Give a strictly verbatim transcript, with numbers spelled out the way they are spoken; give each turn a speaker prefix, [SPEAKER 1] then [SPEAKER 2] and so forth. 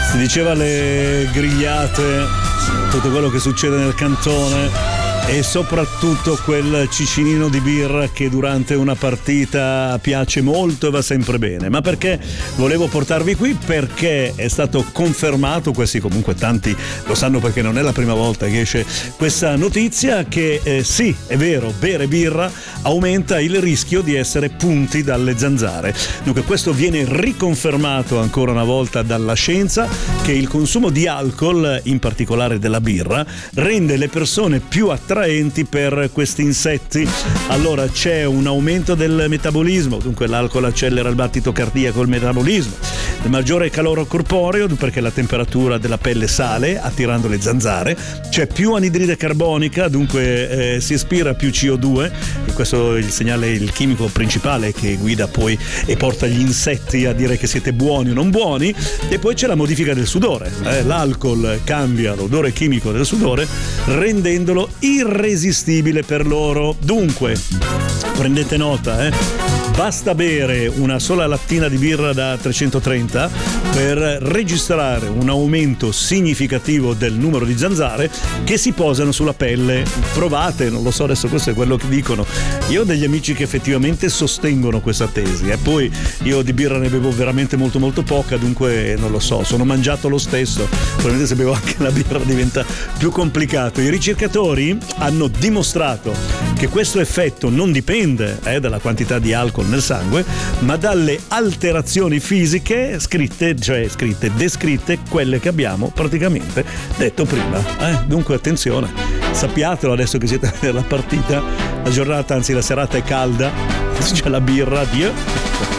[SPEAKER 1] Si diceva le grigliate, tutto quello che succede nel cantone e soprattutto quel cicinino di birra che durante una partita piace molto e va sempre bene. Ma perché volevo portarvi qui? Perché è stato confermato, questi comunque tanti lo sanno perché non è la prima volta che esce questa notizia, che eh, sì, è vero, bere birra aumenta il rischio di essere punti dalle zanzare. Dunque questo viene riconfermato ancora una volta dalla scienza, che il consumo di alcol, in particolare della birra, rende le persone più attraenti per questi insetti. Allora c'è un aumento del metabolismo, dunque l'alcol accelera il battito cardiaco, il metabolismo, il maggiore calore corporeo perché la temperatura della pelle sale attirando le zanzare, c'è più anidride carbonica, dunque eh, si espira più C O due, e questo è il segnale, il chimico principale che guida poi e porta gli insetti a dire che siete buoni o non buoni. E poi c'è la modifica del sudore, eh, l'alcol cambia l'odore chimico del sudore rendendolo irresistibile per loro. Dunque prendete nota, eh basta bere una sola lattina di birra da trecentotrenta per registrare un aumento significativo del numero di zanzare che si posano sulla pelle. Provate, non lo so, adesso questo è quello che dicono. Io ho degli amici che effettivamente sostengono questa tesi, e poi io di birra ne bevo veramente molto molto poca, dunque non lo so, sono mangiato lo stesso. Probabilmente se bevo anche la birra diventa più complicato. I ricercatori hanno dimostrato che questo effetto non dipende eh, dalla quantità di alcol nel sangue, ma dalle alterazioni fisiche scritte, cioè scritte, descritte, quelle che abbiamo praticamente detto prima. Eh? Dunque attenzione, sappiatelo adesso che siete nella partita, la giornata, anzi la serata è calda, c'è la birra, Dio.